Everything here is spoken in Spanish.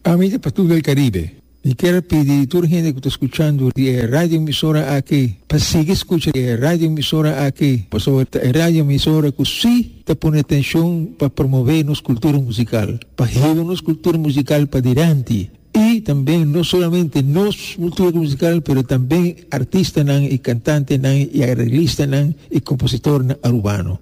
Amiga para todo el Caribe. Y quiero pedir a toda la gente que está escuchando radio emisora aquí, para seguir escuchando radio emisora aquí, pues radio emisora que sí te pone atención para promover nuestra cultura musical, para llevar nuestra cultura musical para adelante. Y también no solamente nuestra cultura musical, pero también artistas y cantantes y arreglistas y compositores urbanos.